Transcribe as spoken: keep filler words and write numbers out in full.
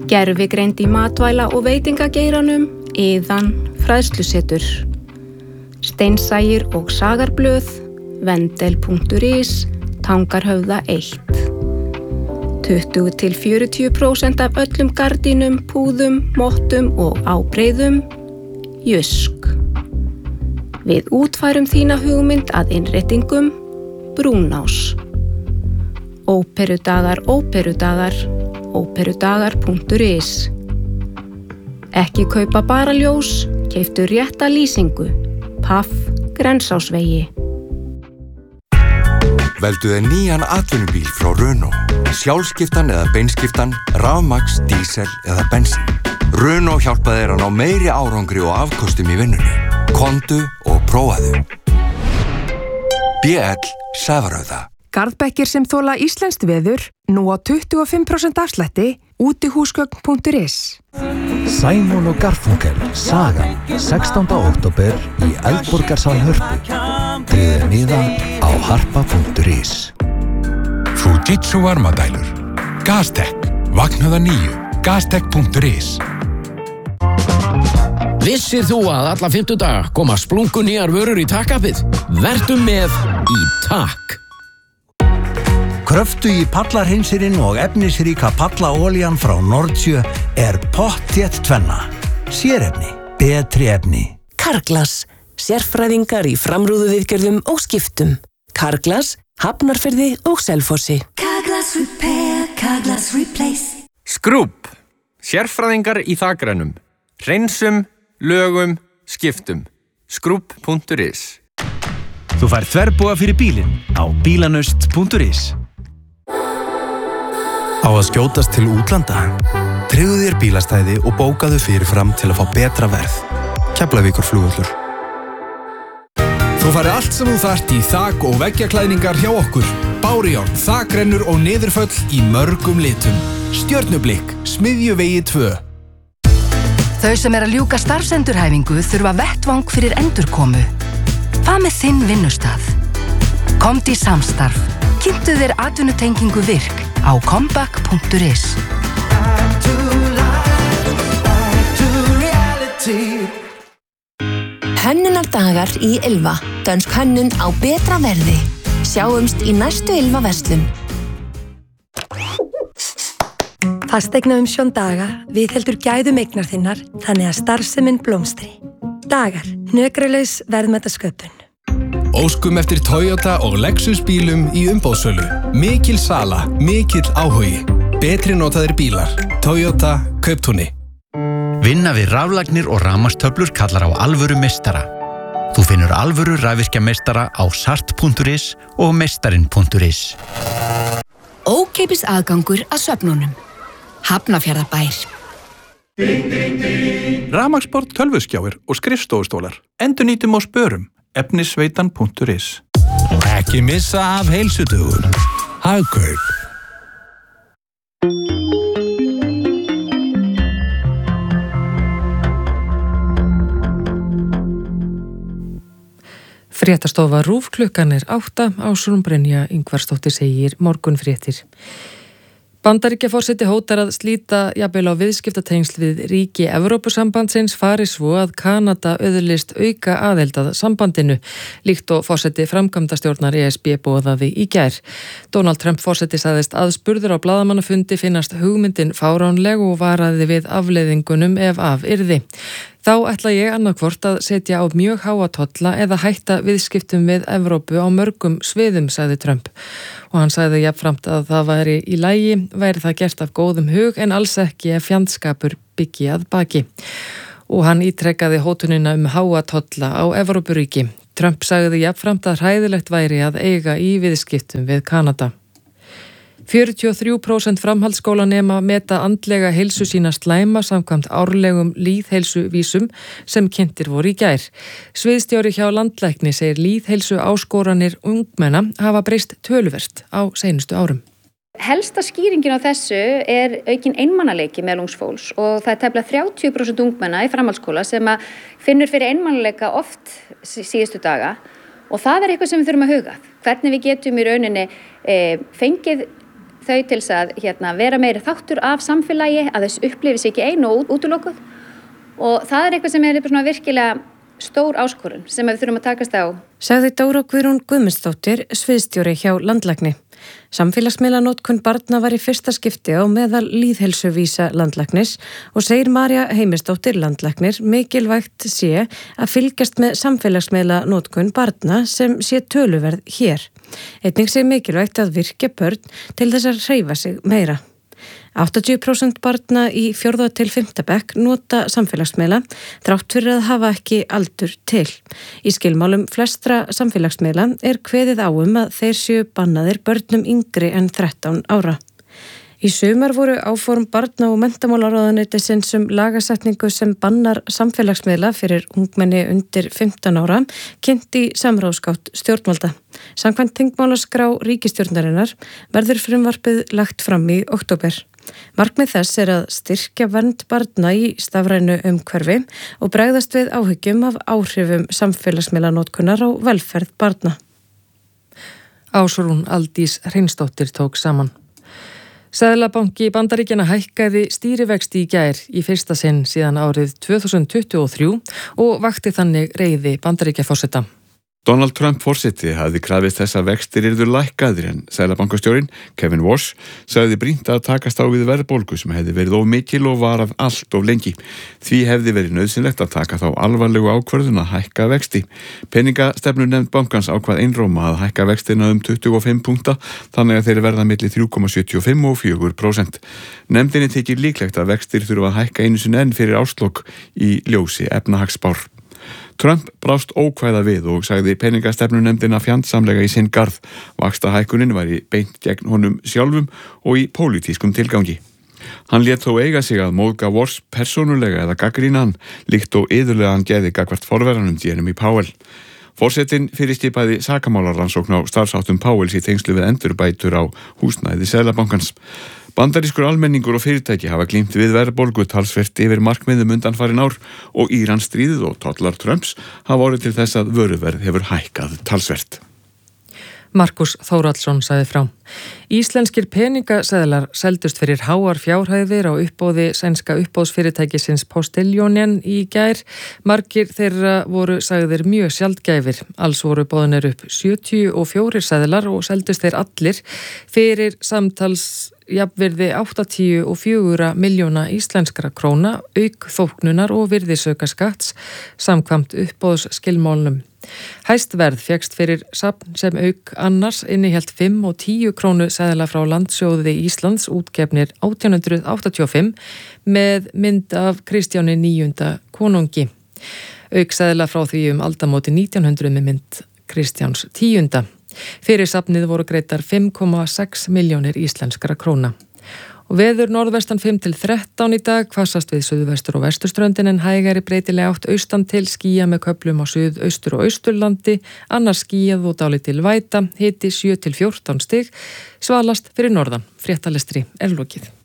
Gervigreind í matvæla- og veitingageiranum, Iðan, fræðslusetur. Steinsægir og sagarblöð, vendel punktur is, Tangarhöfða eitt. tuttugu til fjörutíu prósent af öllum gardínum, púðum, mottum og ábreiðum, Jysk. Við útfærum þína hugmynd að innréttingum, Brúnás. Óperudagar, óperudagar, óperudagar punktur is. Ekki kaupa bara ljós, keyptu rétta lýsingu, Paff, Grensásvegi. Veldu þér nýjan atvinnubíl frá Renault. Sjálfskiptan eða beinskiptan, rafmagns, dísel eða bensín. Renault hjálpa þér að ná meiri árangri og afkostum í vinnunni. Komdu og prófaðu. B L Sævarauða. Garðbekkir sem þola íslenskt veður, nú á tuttugu og fimm prósent afslætti, útihúsgögn punktur is. Sæmon og Garfunkel, Sagan, sextánda október í Eldborgarsal Hörpu. Tryggðu miða á harpa punktur is. Fujitsu varmadælur. Gaztec. Vaknaða níu. Gaztec punktur is. Vissir þú að alla fimmtudaga koma splungu nýjar vörur í takkapið? Vertu með í takk. Kröftu í pallarhreinsirinn og efnisríka pallaolían frá Nordsjö er pottþétt tvenna. Sérefni, betri efni. Carglass, sérfræðingar í framrúðuviðgerðum og skiptum. Carglass, Hafnarfirði og Selfossi. Carglass Repair, Carglass Replace. Skrúbb, sérfræðingar í þakrænum. Hreinsum, lögum, skiptum. Skrúbb punktur is. Þú fær þverbúa fyrir bílinn á bílanust punktur is. Á að skjótast til útlanda? Tryggðu þér bílastæði og bókaðu fyrirfram til að fá betra verð. Keflavíkurflugvöllur. Þú færði allt sem þú þarft í þak- og veggjaklæðningar hjá okkur. Bárujárn, þakrennur og niðurföll í mörgum litum. Stjörnublikk, Smiðjuvegi tvö. Þau sem er að ljúka starfsendurhæfingu þurfa vettvang fyrir endurkomu. Hvað með þinn vinnustað? Komdu í samstarf. Kynntu þér atvinnutengingu virk á comeback punktur is. Hönnunardagar í Ylva. Dönsk hönnun á betra verði. Sjáumst í næstu Ylva verslun. Fasteignaumsjón Daga viðheldur gæðum eignar þinnar þannig að starfsemin blómstri. Dagar, hnökralaus verðmætasköpun. Óskum eftir Toyota og Lexus bílum í umboðssölu. Mikil sala, mikill áhugi. Betri notaðir bílar. Toyota, Kauptúni. Vinna við raflagnir og rafmagnstöflur kallar á alvöru meistara. Þú finnur alvöru rafvirkjameistara á sart punktur is og meistarinn punktur is. Ókeypis aðgangur að söfnunum. Hafnarfjarðarbær. Rafmagnsport, tölvuskjáir og skrifstofustólar. Endurnýtum og spörum. efnisveitan punktur is. Ekki missa af heilsudögun. Hagkaup. Fréttastofa RÚV klukkan er átta, Ásrún Brynja Ingvarsdóttir segir morgunfréttir. Bandaríkjaforseti hótar að slíta jafnvel á viðskiptatengsl við ríki Evrópusambandsins fari svo að Kanada öðlist auka aðild að sambandinu, líkt og forseti framkvæmdastjórnar E S B boðaði í gær. Donald Trump forseti sagðist aðspurður á blaðamannafundi finnast hugmyndin fáránleg og varaði við afleiðingunum ef af yrði. Þá ætla ég annarkvort að setja á mjög háa tolla eða hætta viðskiptum við Evrópu á mörgum sviðum, sagði Trump. Og hann sagði jafnframt að það væri í lagi, væri það gert af góðum hug en alls ekki ef fjandskapur byggi að baki. Og hann ítrekkaði hótunina um háa tolla á Evrópuríki. Trump sagði jafnframt að hræðilegt væri að eiga í viðskiptum við Kanada. fjörutíu og þrjú prósent framhaldsskólanema meta andlega heilsu sína slæma samkvæmt árlegum lýðheilsuvísum sem kynntir voru í gær. Sviðstjóri hjá landlækni segir lýðheilsu áskoranir ungmenna hafa breyst töluvert á seinustu árum. Helsta skýringin á þessu er aukin einmannaleiki meðal ungs fólks og það er tæplega þrjátíu prósent ungmenna í framhaldsskóla sem að finnur fyrir einmannaleika oft síðustu daga og það er eitthvað sem við þurfum að huga. Hvernig við getum í rauninni e, fengið þau til þess að hérna, vera meiri þáttur af samfélagi, að þess upplifi sig ekki einu og útilokuð og það er eitthvað sem er svona virkilega stór áskorun sem við þurfum að takast á. Sagði Dóra Guðrún Guðmundsdóttir, sviðsstjóri hjá Landlækni. Samfélagsmiðlanótkun barna var í fyrsta skipti á meðal lýðheilsuvísa landlæknis og segir María Heimisdóttir landlæknir mikilvægt sé að fylgjast með samfélagsmiðlanótkun barna sem sé töluverð hér. Einnig sé mikilvægt að virkja börn til þess að hreyfa sig meira. áttatíu prósent barna í fjórða til fimmta bekk nota samfélagsmiðla þrátt fyrir að hafa ekki aldur til. Í skilmálum flestra samfélagsmiðla er kveðið á um að þeir séu bannaðir börnum yngri en þrettán ára. Í sumar voru áform barna- og menntamálaráðuneytisins um lagasetningu sem bannar samfélagsmiðla fyrir ungmenni undir fimmtán ára kynnt í samráðsgátt stjórnvalda. Samkvæmt þingmálaskrá ríkisstjórnarinnar verður frumvarpið lagt fram í október. Markmið þess er að styrkja vernd barna í stafrænu umhverfi og bregðast við áhyggjum af áhrifum samfélagsmiðlanótkunar á velferð barna. Ásrún Aldís Hreinsdóttir tók saman. Seðlabanki Bandaríkjanna hækkaði stýrivexti í gær í fyrsta sinn síðan árið tvö þúsund tuttugu og þrjú og vakti þannig reiði Bandaríkjaforseta. Donald Trump forseti hafði krafist þess að vextir yrðu lækkaðir en seðlabankastjórinn Kevin Warsh sagði brýnt að takast á við verðbólgu sem hefði verið of mikil og varað allt of lengi. Því hefði verið nauðsynlegt að taka þá alvarlegu ákvörðun að hækka vexti. Peningastefnunefnd bankans ákvað einróma að hækka vextina um tuttugu og fimm punkta þannig að þeir verða milli þrjú komma sjötíu og fimm og fjögur prósent. Nefndinni þykir líklegt að vextir þurfa að hækka einu sinni enn fyrir árslok í ljósi efnahagsspár. Trump brást ókvæða við og sagði peningastefnunefndina fjandsamlega í sinn garð. Vaxtahækkunin væri beint gegn honum sjálfum og í pólitískum tilgangi. Hann lét þó eiga sig að móðga Warsh persónulega eða gagnrýna hann, líkt og iðulega hann geði gagnvart forveranum Jeremy Powell. Forsetinn fyrirskipaði sakamálarannsókn á starfsháttum Powells í tengslu við endurbætur á húsnæði Seðlabankans. Bandarískur almenningur og fyrirtæki hafa glímt við verðbólgu talsvert yfir markmiðum undanfarin ár og Íransstríðið og tollar Trumps hafa orðið til þess að vöruverð hefur hækkað talsvert. Markus Þórhallsson sagði frá. Íslenskir peningaseðlar seldust fyrir háar fjárhæðir á uppboði sænska uppboðsfyrirtækisins Postillionen í gær. Margir þeirra voru sagðir mjög sjaldgæfir. Alls voru boðnir upp sjötíu og fjórir seðlar og seldust þeir allir fyrir samtals jafnvirði áttatíu og fjögur milljóna íslenskra króna, auk þóknunar og virðisaukaskatts samkvæmt uppboðsskilmálnum. Hæst verð fékkst fyrir safn sem auk annars innihélt fimm og tíu krónu seðla frá Landsjóði Íslands útgefnir átján hundruð áttatíu og fimm með mynd af Kristjáni níunda konungi. Auk seðla frá því um aldamóti nítján hundruð með mynd Kristjáns tíunda. Fyrir safnið voru greiddar fimm komma sex milljónir íslenskra króna. Og veður norðvestan fimm til þrettán í dag, hvassast við suðvestur og vesturströndin en hægari breytilega átt austan til, skýja með köflum á suðaustur og austurlandi, annars skýjað og dálítil væta, hiti sjö til fjórtán stig, svalast fyrir norðan. Fréttalestri er lokið.